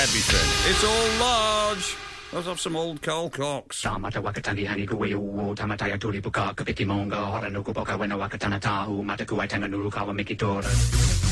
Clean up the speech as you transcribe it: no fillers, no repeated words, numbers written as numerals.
everything. It's all large. Let's have some old Carl Cox. Tamata wakatali hani kuwe uo tamataya tuli puka kapiki monga hora nuku poka wena wakatana tahu mata kuai tanga nuru kawa mikitora.